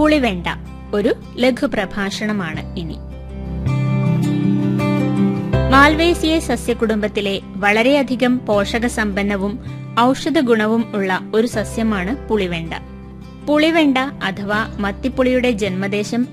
പുളിവെണ്ട ഒരു ലഘുപ്രഭാഷണമാണ് ഇനി. മാൽവേസിയെ സസ്യകുടുംബത്തിലെ വളരെയധികം പോഷകസമ്പന്നവും ഔഷധ ഗുണവും ഉള്ള ഒരു സസ്യമാണ് പുളിവെണ്ട. പുളിവെണ്ട അഥവാ മത്തിപ്പുളിയുടെ ജന്മദേശം